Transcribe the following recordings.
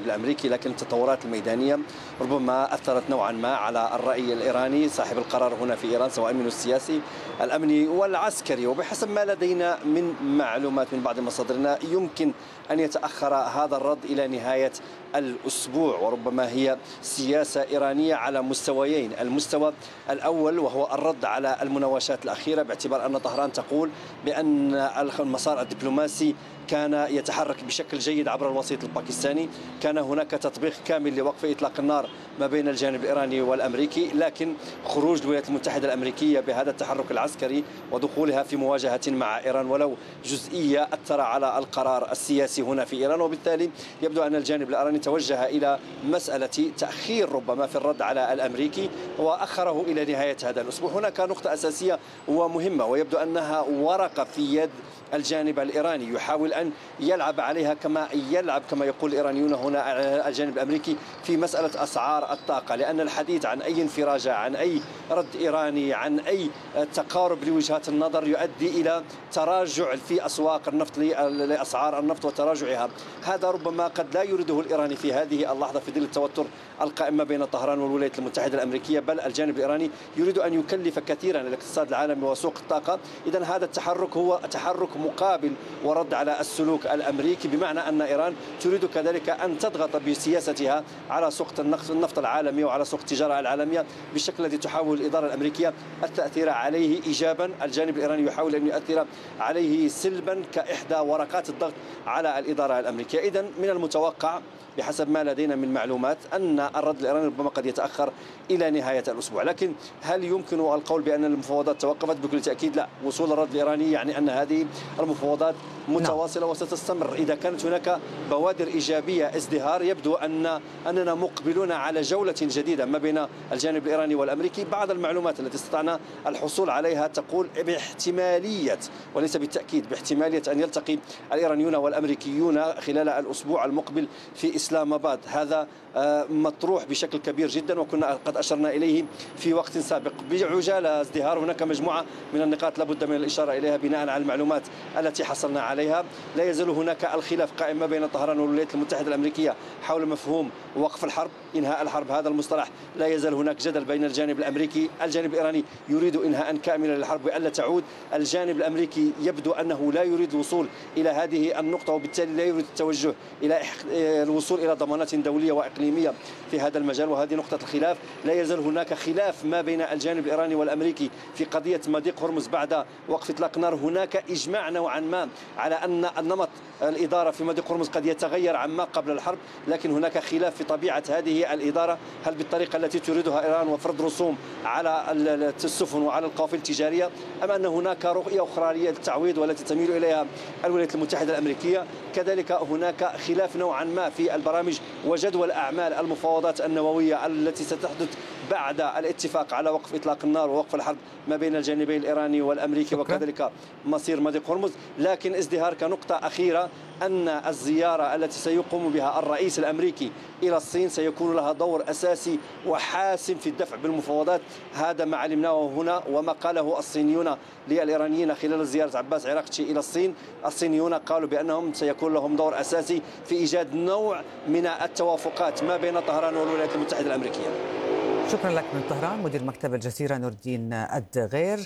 الأمريكي، لكن التطورات الميدانية ربما أثرت نوعا ما على الرأي الإيراني صاحب القرار هنا في إيران، سواء من السياسي الأمني والعسكري. وبحسب ما لدينا من معلومات من بعض مصادرنا يمكن أن يتأخر هذا الرد إلى نهاية الأسبوع، وربما هي سياسة إيرانية على مستويين. المستوى الأول وهو الرد على المناوشات الأخيرة، باعتبار أن طهران تقول بأن المسار الدبلوماسي كان يتحرك بشكل جيد عبر الوسيط الباكستاني، كان هناك تطبيق كامل لوقف إطلاق النار ما بين الجانب الإيراني والأمريكي، لكن خروج الولايات المتحدة الأمريكية بهذا التحرك العسكري ودخولها في مواجهة مع إيران ولو جزئية أثر على القرار السياسي هنا في إيران، وبالتالي يبدو أن الجانب الإيراني توجه إلى مسألة تأخير ربما في الرد على الأمريكي وأخره إلى نهاية هذا الأسبوع. هناك نقطة أساسية ومهمة ويبدو أنها ورقة في يد الجانب الإيراني يحاول أن يلعب عليها كما يقول الإيرانيون هنا على الجانب الأمريكي في مسألة أسعار الطاقة، لأن الحديث عن أي انفراجة، عن أي رد إيراني، عن أي تقارب لوجهات النظر يؤدي إلى تراجع في أسواق النفط لأسعار النفط وتراجعها. هذا ربما قد لا يريده الإيراني في هذه اللحظة في ظل التوتر القائم بين طهران والولايات المتحدة الأمريكية، بل الجانب الإيراني يريد أن يكلف كثيرا الاقتصاد العالمي وسوق الطاقة. إذن هذا التحرك هو تحرك مقابل ورد على السلوك الأمريكي، بمعنى أن إيران تريد كذلك أن تضغط بسياستها على سوق النفط العالمي وعلى سوق التجارة العالمية بالشكل الذي تحاول الإدارة الأمريكية التأثير عليه إيجابا، الجانب الإيراني يحاول أن يؤثر عليه سلبا كإحدى ورقات الضغط على الإدارة الأمريكية. إذن من المتوقع بحسب ما لدينا من معلومات أن الرد الإيراني ربما قد يتأخر إلى نهاية الأسبوع، لكن هل يمكن القول بأن المفاوضات توقفت؟ بكل تأكيد لا. وصول الرد الإيراني يعني أن هذه المفاوضات متواصلة وستستمر. إذا كانت هناك بوادر إيجابية ازدهار يبدو أننا مقبلون على جولة جديدة ما بين الجانب الإيراني والأمريكي. بعض المعلومات التي استطعنا الحصول عليها تقول باحتمالية وليس بالتأكيد باحتمالية أن يلتقي الإيرانيون والأمريكيون خلال الأسبوع المقبل في إسلام آباد. هذا مطروح بشكل كبير جدا وكنا قد أشرنا إليه في وقت سابق. بعجالة ازدهار هناك مجموعة من النقاط لابد من الإشارة إليها بناء على المعلومات التي حصلنا عليها. لا يزال هناك الخلاف قائم ما بين طهران والولايات المتحدة الأمريكية حول مفهوم وقف الحرب، إنهاء الحرب. هذا المصطلح لا يزال هناك جدل بين الجانب الأمريكي، الجانب الإيراني يريد إنهاء كاملا للحرب وألا تعود، الجانب الأمريكي يبدو أنه لا يريد الوصول إلى هذه النقطة وبالتالي لا يريد التوجه إلى الوصول إلى ضمانات دولية وإقليمية في هذا المجال، وهذه نقطة الخلاف. لا يزال هناك خلاف ما بين الجانب الإيراني والأمريكي في قضية مضيق هرمز بعد وقف إطلاق النار. هناك إجماع نوعا ما على أن النمط الإدارة في مضيق هرمز قد يتغير عما قبل الحرب، لكن هناك خلاف في طبيعة هذه الإدارة، هل بالطريقة التي تريدها إيران وفرض رسوم على السفن وعلى القوافل التجارية، أم أن هناك رؤية أخرى للتعويض والتي تميل إليها الولايات المتحدة الأمريكية. كذلك هناك خلاف نوعا ما في البرامج وجدول أعمال المفاوضات النووية التي ستحدث بعد الاتفاق على وقف إطلاق النار ووقف الحرب ما بين الجانبين الإيراني والأمريكي وكذلك مصير مضيق هرمز. لكن ازدهار كنقطة أخيرة أن الزيارة التي سيقوم بها الرئيس الأمريكي إلى الصين سيكون لها دور أساسي وحاسم في الدفع بالمفاوضات. هذا ما علمناه هنا وما قاله الصينيون للإيرانيين خلال زيارة عباس عراقتشي إلى الصين. الصينيون قالوا بأنهم سيكون لهم دور أساسي في إيجاد نوع من التوافقات ما بين طهران والولايات المتحدة الأمريكية. شكرا لك من طهران مدير مكتب الجزيرة نور الدين الدغير.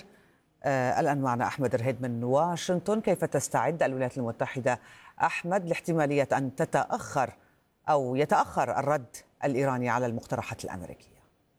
الآن معنا أحمد رهيد من واشنطن. كيف تستعد الولايات المتحدة أحمد لاحتمالية أن تتأخر أو يتأخر الرد الإيراني على المقترحات الأمريكية؟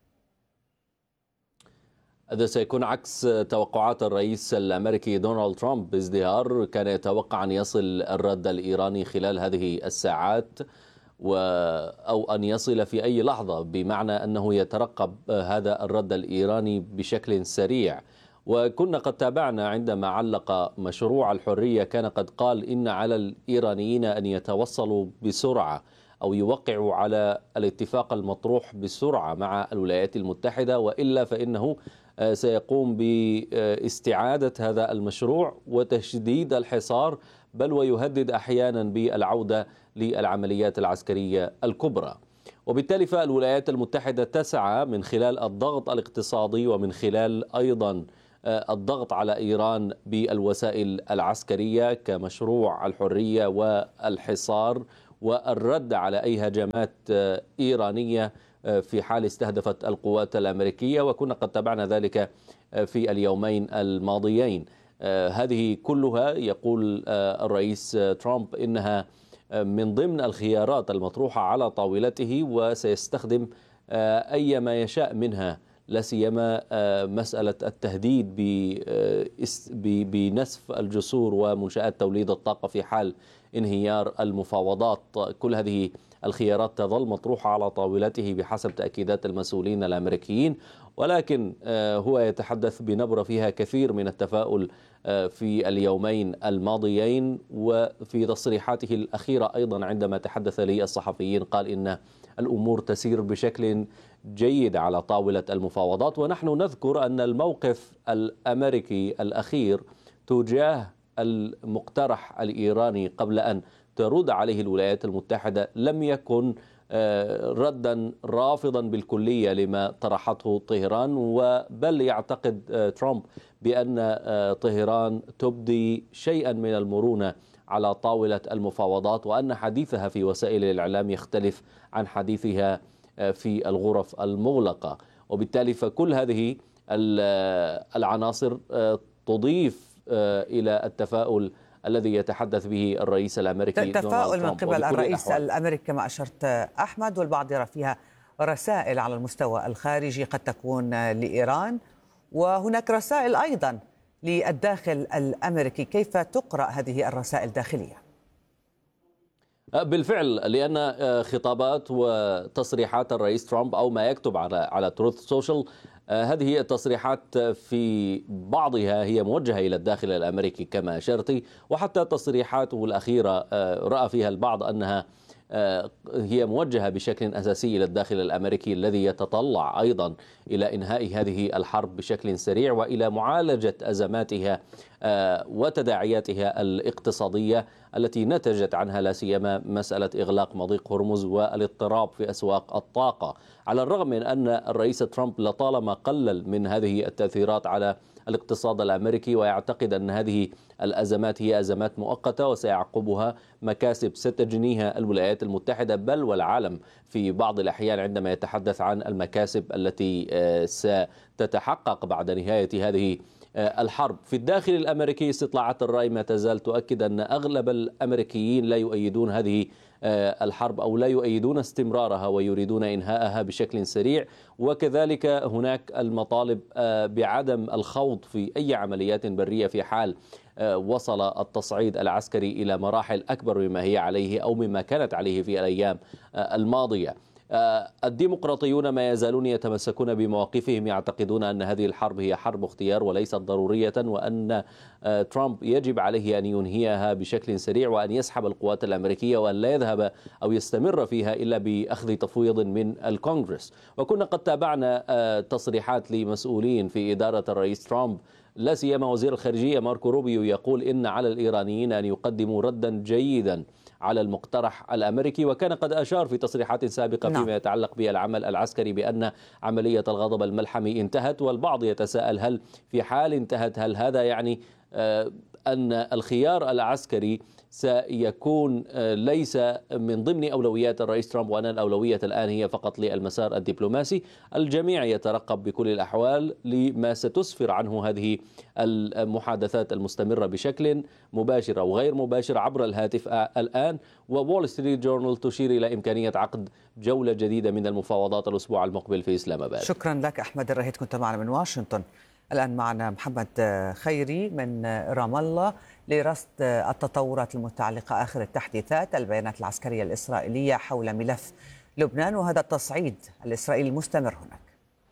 هذا سيكون عكس توقعات الرئيس الأمريكي دونالد ترامب بازدهار. كان يتوقع أن يصل الرد الإيراني خلال هذه الساعات أو أن يصل في أي لحظة، بمعنى أنه يترقب هذا الرد الإيراني بشكل سريع. وكنا قد تابعنا عندما علق مشروع الحرية، كان قد قال إن على الإيرانيين أن يتوصلوا بسرعة أو يوقعوا على الاتفاق المطروح بسرعة مع الولايات المتحدة، وإلا فإنه سيقوم باستعادة هذا المشروع وتشديد الحصار، بل ويهدد أحيانا بالعودة للعمليات العسكرية الكبرى. وبالتالي فالولايات المتحدة تسعى من خلال الضغط الاقتصادي ومن خلال أيضا الضغط على إيران بالوسائل العسكرية كمشروع الحرية والحصار والرد على أي هجمات إيرانية في حال استهدفت القوات الأمريكية، وكنا قد تابعنا ذلك في اليومين الماضيين. هذه كلها يقول الرئيس ترامب إنها من ضمن الخيارات المطروحة على طاولته، وسيستخدم أي ما يشاء منها، لا سيما مسألة التهديد بنسف الجسور ومنشآت توليد الطاقة في حال انهيار المفاوضات. كل هذه الخيارات تظل مطروحة على طاولته بحسب تأكيدات المسؤولين الأمريكيين، ولكن هو يتحدث بنبرة فيها كثير من التفاؤل في اليومين الماضيين. وفي تصريحاته الأخيرة أيضا عندما تحدث للصحفيين قال إن الأمور تسير بشكل جيد على طاولة المفاوضات. ونحن نذكر أن الموقف الأمريكي الأخير تجاه المقترح الإيراني قبل أن ترد عليه الولايات المتحدة لم يكن ردا رافضا بالكلية لما طرحته طهران، بل يعتقد ترامب بأن طهران تبدي شيئا من المرونة على طاولة المفاوضات، وأن حديثها في وسائل الإعلام يختلف عن حديثها في الغرف المغلقة. وبالتالي فكل هذه العناصر تضيف إلى التفاؤل الذي يتحدث به الرئيس الأمريكي تفاؤل من قبل الرئيس الأمريكي كما أشرت أحمد، والبعض يرى فيها رسائل على المستوى الخارجي قد تكون لإيران، وهناك رسائل أيضا للداخل الأمريكي. كيف تقرأ هذه الرسائل داخليا؟ بالفعل، لأن خطابات وتصريحات الرئيس ترامب أو ما يكتب على تروث سوشيال، هذه التصريحات في بعضها هي موجهة إلى الداخل الأمريكي كما أشرتي، وحتى تصريحاته الأخيرة رأى فيها البعض أنها هي موجهة بشكل أساسي إلى الداخل الأمريكي الذي يتطلع أيضا إلى إنهاء هذه الحرب بشكل سريع وإلى معالجة أزماتها وتداعياتها الاقتصادية التي نتجت عنها، لا سيما مسألة إغلاق مضيق هرمز والاضطراب في أسواق الطاقة. على الرغم من أن الرئيس ترامب لطالما قلل من هذه التأثيرات على الاقتصاد الأمريكي، ويعتقد أن هذه الأزمات هي أزمات مؤقتة وسيعقبها مكاسب ستجنيها الولايات المتحدة بل والعالم في بعض الأحيان عندما يتحدث عن المكاسب التي ستتحقق بعد نهاية هذه الحرب. في الداخل الأمريكي استطلاعات الرأي ما تزال تؤكد أن أغلب الأمريكيين لا يؤيدون هذه الحرب أو لا يؤيدون استمرارها ويريدون إنهاءها بشكل سريع، وكذلك هناك المطالب بعدم الخوض في أي عمليات برية في حال وصل التصعيد العسكري إلى مراحل أكبر مما هي عليه أو مما كانت عليه في الأيام الماضية. الديمقراطيون ما يزالون يتمسكون بمواقفهم، يعتقدون أن هذه الحرب هي حرب اختيار وليست ضرورية، وأن ترامب يجب عليه أن ينهيها بشكل سريع وأن يسحب القوات الأمريكية وأن لا يذهب أو يستمر فيها إلا بأخذ تفويض من الكونغرس. وكنا قد تابعنا تصريحات لمسؤولين في إدارة الرئيس ترامب، لا سيما وزير الخارجية ماركو روبيو يقول إن على الإيرانيين أن يقدموا ردا جيدا على المقترح الأمريكي، وكان قد أشار في تصريحات سابقة فيما يتعلق بالعمل العسكري بأن عملية الغضب الملحمي انتهت. والبعض يتساءل هل في حال انتهت هل هذا يعني أن الخيار العسكري سيكون ليس من ضمن أولويات الرئيس ترامب وأن الأولوية الآن هي فقط للمسار الدبلوماسي؟ الجميع يترقب بكل الأحوال لما ستسفر عنه هذه المحادثات المستمرة بشكل مباشر أو غير مباشر عبر الهاتف الآن. وول ستريت جورنال تشير إلى إمكانية عقد جولة جديدة من المفاوضات الأسبوع المقبل في إسلام آباد. شكرا لك أحمد الرهيد، كنت معنا من واشنطن. الآن معنا محمد خيري من رام الله لرصد التطورات المتعلقة آخر التحديثات البيانات العسكرية الإسرائيلية حول ملف لبنان وهذا التصعيد الإسرائيلي المستمر هناك.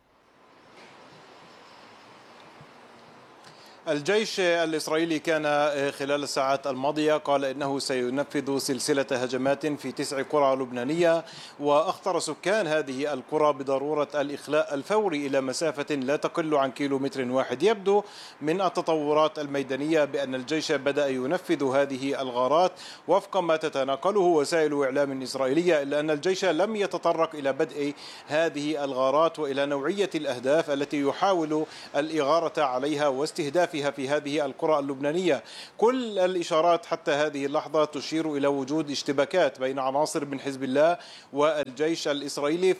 الجيش الإسرائيلي كان خلال الساعات الماضية قال إنه سينفذ سلسلة هجمات في 9 قرى لبنانية، وأخطر سكان هذه القرى بضرورة الإخلاء الفوري إلى مسافة لا تقل عن كيلومتر واحد. يبدو من التطورات الميدانية بأن الجيش بدأ ينفذ هذه الغارات وفق ما تتناقله وسائل إعلام إسرائيلية، إلا أن الجيش لم يتطرق إلى بدء هذه الغارات وإلى نوعية الأهداف التي يحاول الإغارة عليها واستهداف استهدافها في هذه القرى اللبنانية. كل الإشارات حتى هذه اللحظة تشير إلى وجود اشتباكات بين عناصر من حزب الله والجيش الإسرائيلي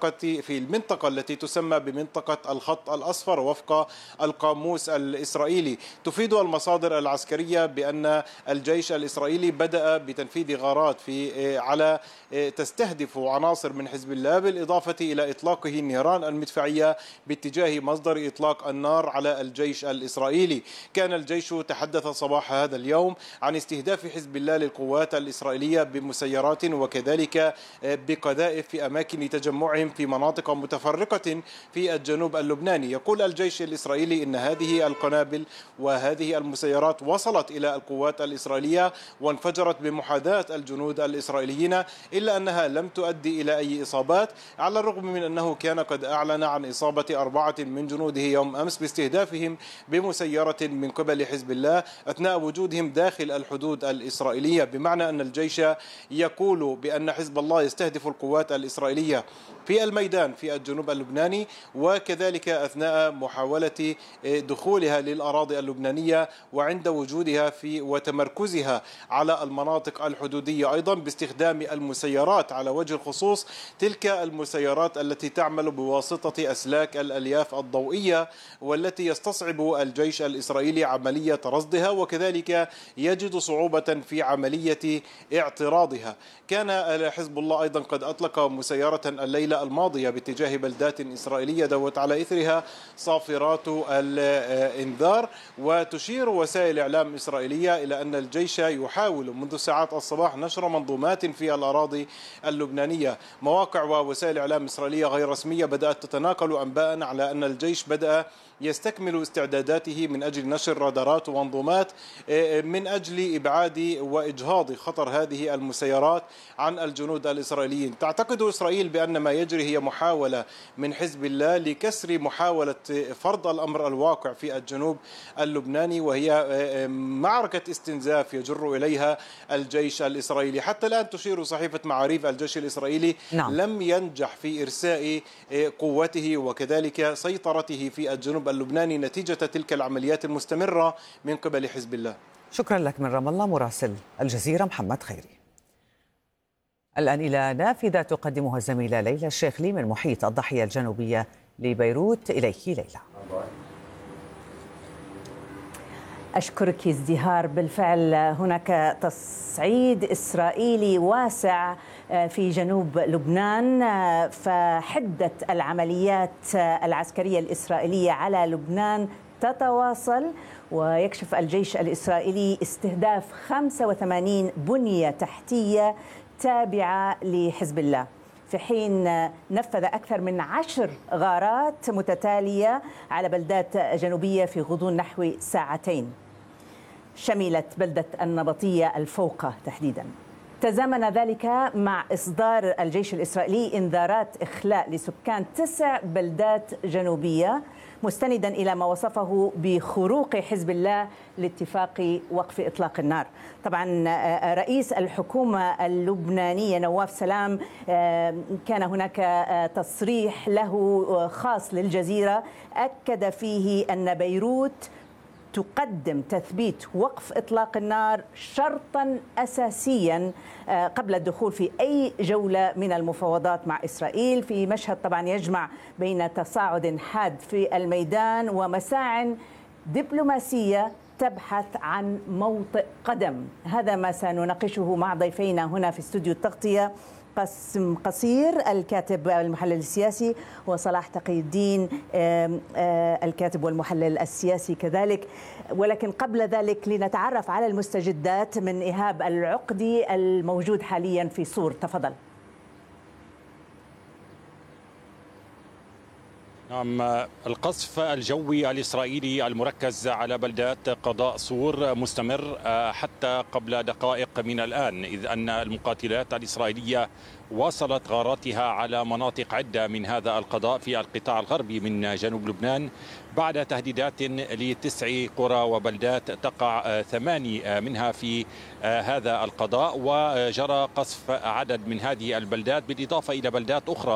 في المنطقة التي تسمى بمنطقة الخط الأصفر وفق القاموس الإسرائيلي. تفيد المصادر العسكرية بأن الجيش الإسرائيلي بدأ بتنفيذ غارات على تستهدف عناصر من حزب الله، بالإضافة إلى إطلاقه النيران المدفعية باتجاه مصدر إطلاق النار على الجيش الإسرائيلي. كان الجيش تحدث صباح هذا اليوم عن استهداف حزب الله للقوات الإسرائيلية بمسيرات وكذلك بقذائف في أماكن تجمعهم في مناطق متفرقة في الجنوب اللبناني. يقول الجيش الإسرائيلي إن هذه القنابل وهذه المسيرات وصلت إلى القوات الإسرائيلية وانفجرت بمحاذاة الجنود الإسرائيليين، إلا أنها لم تؤدي إلى أي إصابات، على الرغم من أنه كان قد أعلن عن إصابة 4 من جنوده يوم أمس باستهدافهم بمسيرة من قبل حزب الله أثناء وجودهم داخل الحدود الإسرائيلية، بمعنى أن الجيش يقول بأن حزب الله يستهدف القوات الإسرائيلية في الميدان في الجنوب اللبناني، وكذلك أثناء محاولة دخولها للأراضي اللبنانية وعند وجودها وتمركزها على المناطق الحدودية، أيضا باستخدام المسيرات على وجه الخصوص تلك المسيرات التي تعمل بواسطة أسلاك الألياف الضوئية والتي يستصعب الجيش الإسرائيلي عملية رصدها وكذلك يجد صعوبة في عملية اعتراضها. كان حزب الله أيضا قد أطلق مسيرة الليلة الماضية باتجاه بلدات إسرائيلية دوت على إثرها صافرات الإنذار، وتشير وسائل إعلام إسرائيلية إلى أن الجيش يحاول منذ ساعات الصباح نشر منظومات في الأراضي اللبنانية. مواقع ووسائل إعلام إسرائيلية غير رسمية بدأت تتناقل أنباء على أن الجيش بدأ يستكمل استعداداته من أجل نشر رادارات ومنظومات من أجل إبعاد وإجهاض خطر هذه المسيرات عن الجنود الإسرائيليين. تعتقد إسرائيل بأن ما يجري هي محاولة من حزب الله لكسر محاولة فرض الأمر الواقع في الجنوب اللبناني، وهي معركة استنزاف يجر إليها الجيش الإسرائيلي. حتى الآن تشير صحيفة معاريف الجيش الإسرائيلي لم ينجح في إرساء قوته وكذلك سيطرته في الجنوب اللبناني نتيجة تلك العمليات المستمرة من قبل حزب الله. شكرا لك من رام الله مراسل الجزيرة محمد خيري. الآن إلى نافذة تقدمها الزميلة ليلى الشيخلي من محيط الضاحية الجنوبية لبيروت. إليك ليلى. أشكرك ازدهار. بالفعل هناك تصعيد إسرائيلي واسع في جنوب لبنان، فحدة العمليات العسكرية الإسرائيلية على لبنان تتواصل، ويكشف الجيش الإسرائيلي استهداف 85 بنية تحتية تابعة لحزب الله، في حين نفذ أكثر من 10 غارات متتالية على بلدات جنوبية في غضون نحو ساعتين، شملت بلدة النبطية الفوقة تحديداً. تزامن ذلك مع إصدار الجيش الإسرائيلي إنذارات إخلاء لسكان 9 بلدات جنوبية، مستنداً إلى ما وصفه بخروق حزب الله لاتفاق وقف إطلاق النار. طبعاً رئيس الحكومة اللبنانية نواف سلام كان هناك تصريح له خاص للجزيرة أكد فيه أن بيروت تقدم تثبيت وقف إطلاق النار شرطاً أساسياً قبل الدخول في أي جولة من المفاوضات مع إسرائيل، في مشهد طبعاً يجمع بين تصاعد حاد في الميدان ومساع دبلوماسية تبحث عن موطئ قدم. هذا ما سنناقشه مع ضيفينا هنا في استوديو التغطية، قاسم قصير الكاتب والمحلل السياسي، وصلاح تقي الدين الكاتب والمحلل السياسي كذلك. ولكن قبل ذلك لنتعرف على المستجدات من إيهاب العقدي الموجود حاليا في صور. تفضل. نعم، القصف الجوي الإسرائيلي المركز على بلدات قضاء صور مستمر حتى قبل دقائق من الآن، إذ أن المقاتلات الإسرائيلية واصلت غاراتها على مناطق عدة من هذا القضاء في القطاع الغربي من جنوب لبنان بعد تهديدات ل9 قرى وبلدات تقع 8 منها في هذا القضاء، وجرى قصف عدد من هذه البلدات بالإضافة إلى بلدات أخرى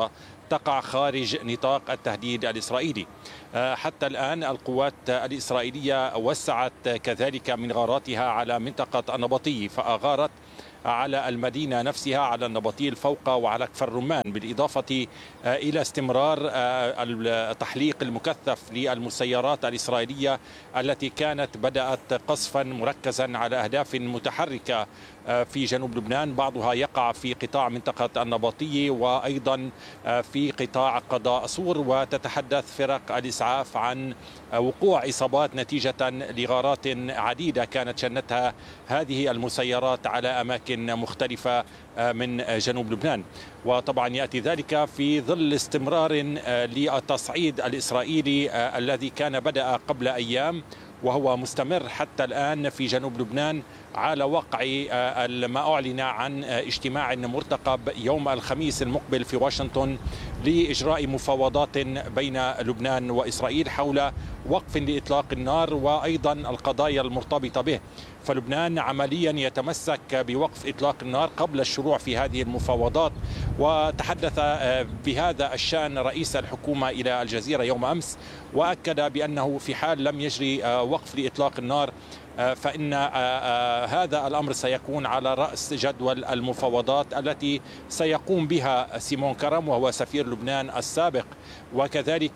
تقع خارج نطاق التهديد الإسرائيلي. حتى الآن القوات الإسرائيلية وسعت كذلك من غاراتها على منطقة النبطي، فأغارت على المدينة نفسها، على النبطي الفوق وعلى كفر الرمان، بالإضافة إلى استمرار التحليق المكثف للمسيرات الإسرائيلية التي كانت بدأت قصفا مركزا على أهداف متحركة في جنوب لبنان، بعضها يقع في قطاع منطقة النبطي وأيضا في قطاع قضاء صور. وتتحدث فرق الإسعاف عن وقوع إصابات نتيجة لغارات عديدة كانت شنتها هذه المسيرات على أماكن مختلفة من جنوب لبنان. وطبعا يأتي ذلك في ظل استمرار للتصعيد الإسرائيلي الذي كان بدأ قبل أيام وهو مستمر حتى الآن في جنوب لبنان، على وقع ما أعلن عن اجتماع مرتقب يوم الخميس المقبل في واشنطن لإجراء مفاوضات بين لبنان وإسرائيل حول وقف لإطلاق النار وأيضا القضايا المرتبطة به. فلبنان عمليا يتمسك بوقف إطلاق النار قبل الشروع في هذه المفاوضات. وتحدث بهذا الشأن رئيس الحكومة إلى الجزيرة يوم أمس، وأكد بأنه في حال لم يجري وقف لإطلاق النار فإن هذا الأمر سيكون على رأس جدول المفاوضات التي سيقوم بها سيمون كرم وهو سفير لبنان السابق، وكذلك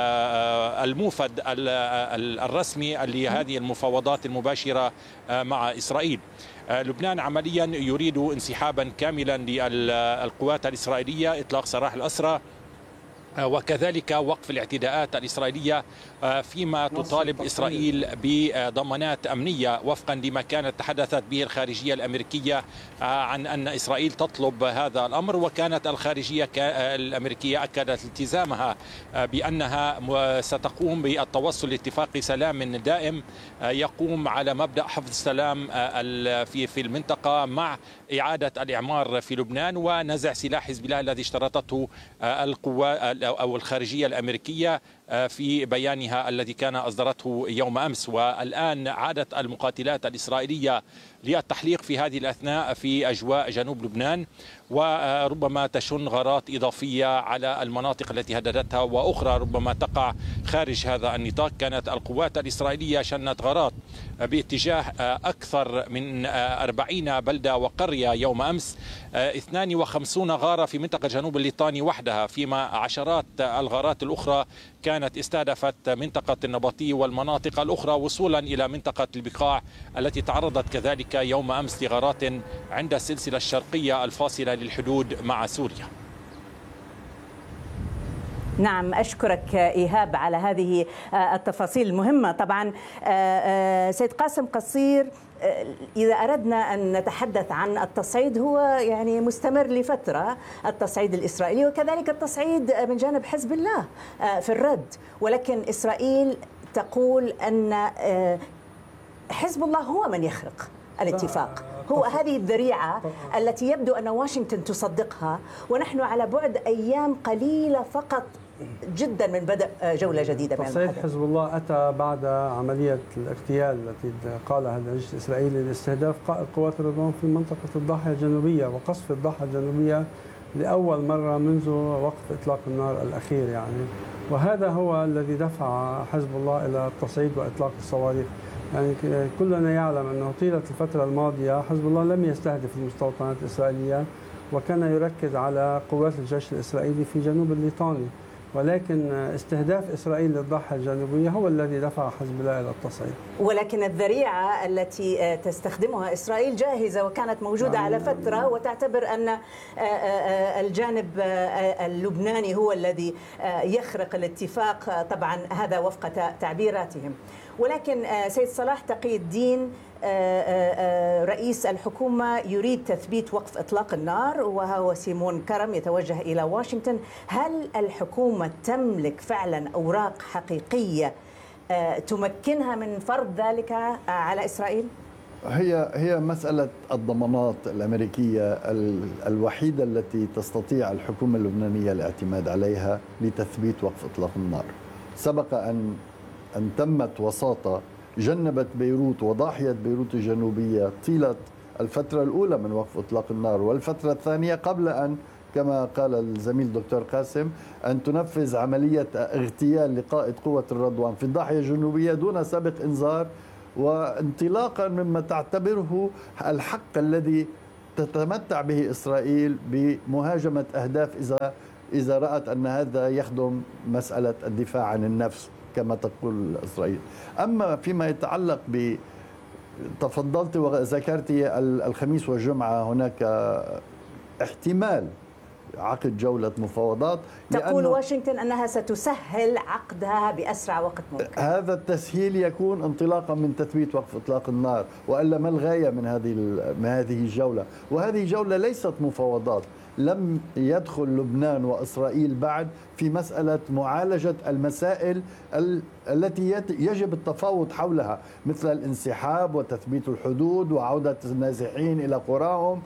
الموفد الرسمي لهذه المفاوضات المباشرة مع إسرائيل. لبنان عمليا يريد انسحابا كاملا للقوات الإسرائيلية، إطلاق سراح الأسرى، وكذلك وقف الاعتداءات الإسرائيلية، فيما تطالب إسرائيل بضمانات أمنية وفقا لما كانت تحدثت به الخارجية الأمريكية عن أن إسرائيل تطلب هذا الأمر. وكانت الخارجية الأمريكية أكدت التزامها بأنها ستقوم بالتوصل لاتفاق سلام دائم يقوم على مبدأ حفظ السلام في المنطقة مع إعادة الإعمار في لبنان ونزع سلاح حزب الله الذي اشترطته القوات أو الخارجية الأمريكية في بيانها الذي كان أصدرته يوم أمس. والآن عادت المقاتلات الإسرائيلية للتحليق في هذه الأثناء في أجواء جنوب لبنان، وربما تشن غارات إضافية على المناطق التي هددتها وأخرى ربما تقع خارج هذا النطاق. كانت القوات الإسرائيلية شنت غارات باتجاه أكثر من 40 بلدة وقرية يوم أمس، 52 غارة في منطقة جنوب الليطاني وحدها، فيما عشرات الغارات الأخرى كانت استهدفت منطقة النبطي والمناطق الأخرى وصولا إلى منطقة البقاع التي تعرضت كذلك يوم أمس لغارات عند السلسلة الشرقية الفاصلة للحدود مع سوريا. نعم، أشكرك إيهاب على هذه التفاصيل المهمة. طبعا سيد قاسم قصير، إذا أردنا أن نتحدث عن التصعيد، هو يعني مستمر لفترة، التصعيد الإسرائيلي وكذلك التصعيد من جانب حزب الله في الرد، ولكن إسرائيل تقول أن حزب الله هو من يخرق الاتفاق. هو هذه الذريعة التي يبدو أن واشنطن تصدقها، ونحن على بعد أيام قليلة فقط جدا من بدء جولة جديدة من تصعيد حزب الله أتى بعد عملية الاغتيال التي قالها الجيش الإسرائيلي لاستهداف قائد قوات الرضوان في منطقة الضاحية الجنوبية وقصف الضاحية الجنوبية لأول مرة منذ وقف إطلاق النار الأخير يعني. وهذا هو الذي دفع حزب الله إلى التصعيد وإطلاق الصواريخ. يعني كلنا يعلم أنه طيلة الفترة الماضية حزب الله لم يستهدف المستوطنات الإسرائيلية، وكان يركز على قوات الجيش الإسرائيلي في جنوب الليطاني، ولكن استهداف إسرائيل للضاحية الجنوبية هو الذي دفع حزب الله إلى التصعيد. ولكن الذريعة التي تستخدمها إسرائيل جاهزة وكانت موجودة على فترة، وتعتبر أن الجانب اللبناني هو الذي يخرق الاتفاق، طبعا هذا وفق تعبيراتهم. ولكن سيد صلاح تقي الدين، رئيس الحكومة يريد تثبيت وقف إطلاق النار، وهو سيمون كرم يتوجه إلى واشنطن. هل الحكومة تملك فعلا أوراق حقيقية تمكنها من فرض ذلك على إسرائيل؟ هي مسألة الضمانات الأمريكية الوحيدة التي تستطيع الحكومة اللبنانية الاعتماد عليها لتثبيت وقف إطلاق النار. سبق أن تمت وساطة جنبت بيروت وضاحية بيروت الجنوبية طيلة الفترة الأولى من وقف إطلاق النار، والفترة الثانية قبل أن كما قال الزميل الدكتور قاسم، أن تنفذ عملية اغتيال لقائد قوة الرضوان في الضاحية الجنوبية دون سابق إنذار، وانطلاقا مما تعتبره الحق الذي تتمتع به إسرائيل بمهاجمة أهداف إذا رأت أن هذا يخدم مسألة الدفاع عن النفس كما تقول إسرائيل. أما فيما يتعلق تفضلت وذكرت الخميس والجمعة هناك احتمال عقد جولة مفاوضات، تقول واشنطن أنها ستسهل عقدها بأسرع وقت ممكن. هذا التسهيل يكون انطلاقا من تثبيت وقف إطلاق النار، وإلا ما الغاية من هذه الجولة؟ وهذه جولة ليست مفاوضات. لم يدخل لبنان وإسرائيل بعد في مسألة معالجة المسائل التي يجب التفاوض حولها، مثل الانسحاب وتثبيت الحدود وعودة النازحين إلى قراهم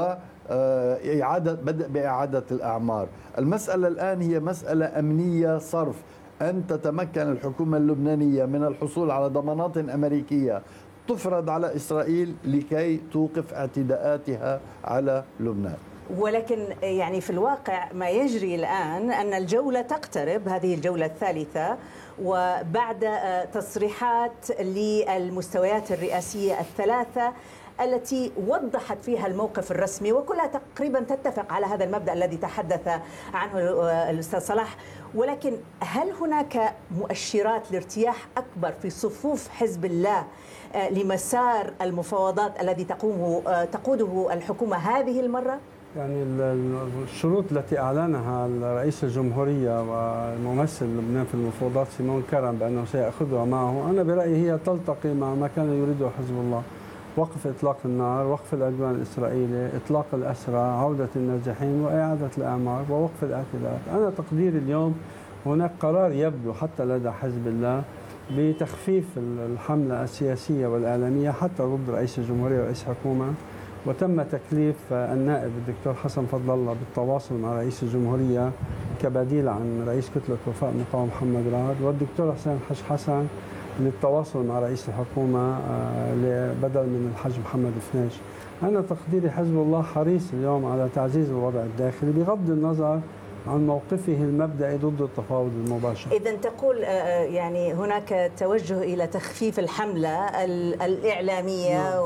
بدء بإعادة الأعمار. المسألة الآن هي مسألة أمنية صرف، أن تتمكن الحكومة اللبنانية من الحصول على ضمانات أمريكية تفرض على إسرائيل لكي توقف اعتداءاتها على لبنان. ولكن يعني في الواقع ما يجري الآن أن الجولة تقترب، هذه الجولة الثالثة، وبعد تصريحات للمستويات الرئاسية الثلاثة التي وضحت فيها الموقف الرسمي، وكلها تقريبا تتفق على هذا المبدأ الذي تحدث عنه الأستاذ صلاح. ولكن هل هناك مؤشرات لارتياح أكبر في صفوف حزب الله لمسار المفاوضات الذي تقوده الحكومة هذه المرة؟ يعني الشروط التي أعلنها رئيس الجمهورية وممثل لبنان في المفاوضات سيمون كرم بأنه سيأخذها معه، أنا برأيي هي تلتقي مع ما كان يريده حزب الله: وقف إطلاق النار، وقف العدوان الإسرائيلي، إطلاق الأسرى، عودة النازحين، وإعادة الأعمار، ووقف الاعتداءات. أنا تقديري اليوم هناك قرار يبدو حتى لدى حزب الله بتخفيف الحملة السياسية والإعلامية حتى ضد رئيس الجمهورية ورئيس الحكومة، وتم تكليف النائب الدكتور حسن فضل الله بالتواصل مع رئيس الجمهورية كبديل عن رئيس كتلة وفاء مقاومة محمد رعد، والدكتور حسين حج حسن للتواصل مع رئيس الحكومة بدل من الحج محمد فناج. أنا تقديري حزب الله حريص اليوم على تعزيز الوضع الداخلي بغض النظر عن موقفه المبدئي ضد التفاوض المباشر. إذن تقول يعني هناك توجه إلى تخفيف الحملة الإعلامية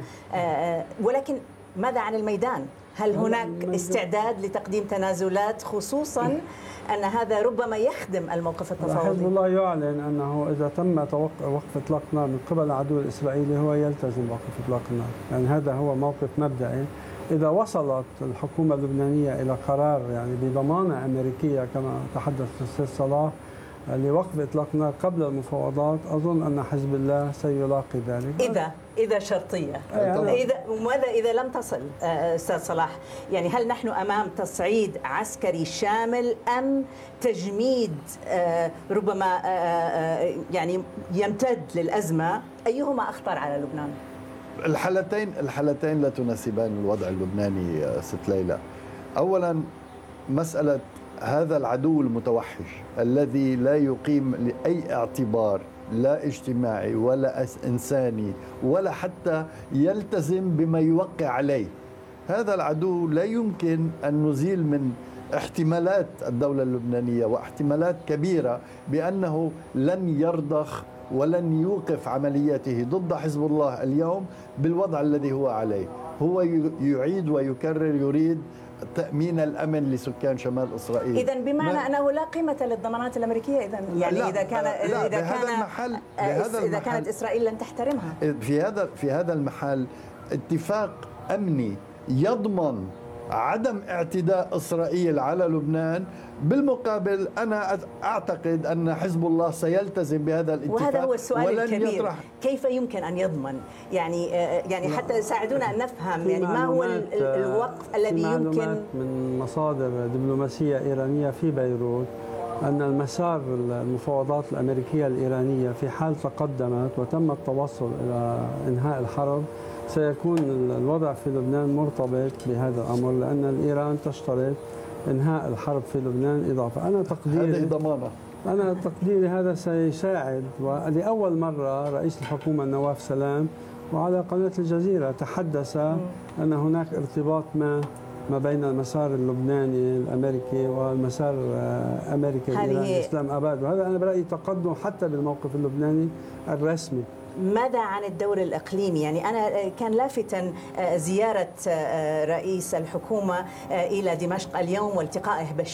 ولكن ماذا عن الميدان؟ هل هناك استعداد لتقديم تنازلات، خصوصا أن هذا ربما يخدم الموقف التفاوضي؟ حزب الله يعلن أنه إذا تم وقف إطلاق النار من قبل العدو الإسرائيلي هو يلتزم وقف إطلاق النار، يعني هذا هو موقف مبدئي. إذا وصلت الحكومة اللبنانية إلى قرار يعني بضمانة أمريكية كما تحدث الأستاذ صلاح لوقف إطلاق النار قبل المفاوضات، أظن أن حزب الله سيلاقي ذلك. إذا شرطية، وماذا إذا لم تصل أستاذ صلاح؟ يعني هل نحن أمام تصعيد عسكري شامل أم تجميد ربما يعني يمتد للأزمة؟ أيهما أخطر على لبنان؟ الحالتين لا تناسبان الوضع اللبناني ست ليلى. أولا مسألة هذا العدو المتوحش الذي لا يقيم لأي اعتبار لا اجتماعي ولا إنساني ولا حتى يلتزم بما يوقع عليه، هذا العدو لا يمكن أن نزيل من احتمالات الدولة اللبنانية واحتمالات كبيرة بأنه لن يرضخ ولن يوقف عملياته ضد حزب الله اليوم بالوضع الذي هو عليه. هو يعيد ويكرر، يريد تأمين الأمن لسكان شمال إسرائيل. إذا بمعنى أنه لا قيمة للضمانات الأمريكية يعني إذا كانت إسرائيل لن تحترمها. في هذا المحل اتفاق أمني يضمن عدم اعتداء إسرائيل على لبنان. بالمقابل أنا أعتقد أن حزب الله سيلتزم بهذا الاتفاق، وهذا هو السؤال الكبير، كيف يمكن أن يضمن؟ يعني حتى ساعدونا أن نفهم يعني ما هو الوقف الذي يمكن. من مصادر دبلوماسية إيرانية في بيروت أن المسار المفاوضات الأمريكية الإيرانية في حال تقدمت وتم التوصل إلى إنهاء الحرب سيكون الوضع في لبنان مرتبط بهذا الأمر، لأن إيران تشترط إنهاء الحرب في لبنان إضافة. أنا تقديري هذا سيساعد. ولأول مرة رئيس الحكومة نواف سلام وعلى قناة الجزيرة تحدث أن هناك ارتباط ما ما بين المسار اللبناني الأمريكي والمسار أمريكا الإيراني إسلام أباد، وهذا أنا برأيي تقدم حتى بالموقف اللبناني الرسمي. ماذا عن الدور الإقليمي؟ يعني أنا كان لافتا زيارة رئيس الحكومة إلى دمشق اليوم والتقائه